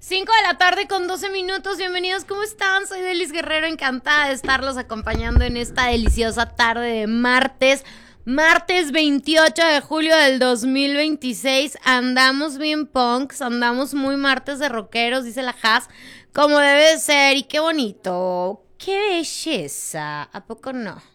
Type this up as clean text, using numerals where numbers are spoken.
5 de la tarde con 12 minutos. Bienvenidos, ¿cómo están? Soy Delis Guerrero, encantada de estarlos acompañando en esta deliciosa tarde de martes. Martes 28 de julio del 2026. Andamos bien punks, andamos muy martes de rockeros, dice la Has, como debe de ser. Y qué bonito, qué belleza, ¿a poco no?